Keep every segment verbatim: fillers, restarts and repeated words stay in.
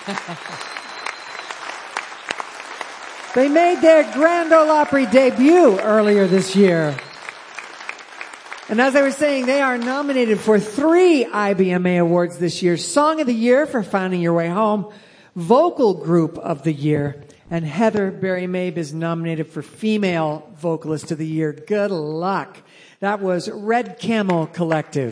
They made their Grand Ole Opry debut earlier this year. And as I was saying, they are nominated for three I B M A awards this year. Song of the Year for Finding Your Way Home, Vocal Group of the Year, and Heather Berry Mabe is nominated for Female Vocalist of the Year. Good luck. That was Red Camel Collective.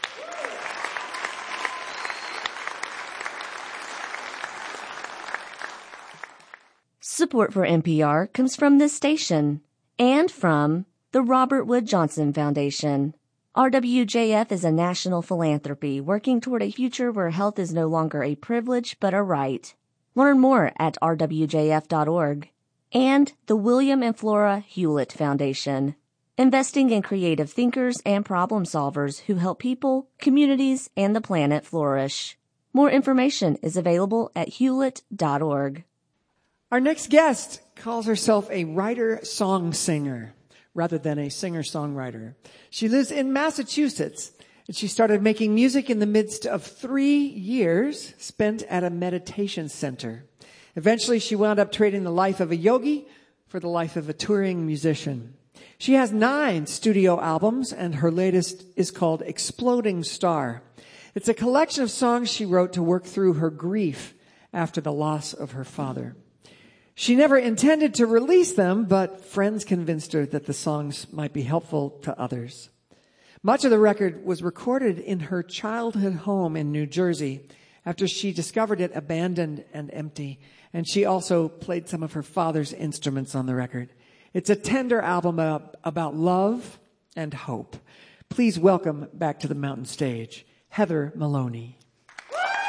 Support for N P R comes from this station and from the Robert Wood Johnson Foundation. R W J F is a national philanthropy working toward a future where health is no longer a privilege but a right. Learn more at r w j f dot org. And the William and Flora Hewlett Foundation, investing in creative thinkers and problem solvers who help people, communities, and the planet flourish. More information is available at hewlett dot org. Our next guest calls herself a writer-song-singer rather than a singer-songwriter. She lives in Massachusetts, and she started making music in the midst of three years spent at a meditation center. Eventually, she wound up trading the life of a yogi for the life of a touring musician. She has nine studio albums, and her latest is called Exploding Star. It's a collection of songs she wrote to work through her grief after the loss of her father. She never intended to release them, but friends convinced her that the songs might be helpful to others. Much of the record was recorded in her childhood home in New Jersey after she discovered it abandoned and empty, and she also played some of her father's instruments on the record. It's a tender album about, about love and hope. Please welcome back to the mountain stage, Heather Maloney.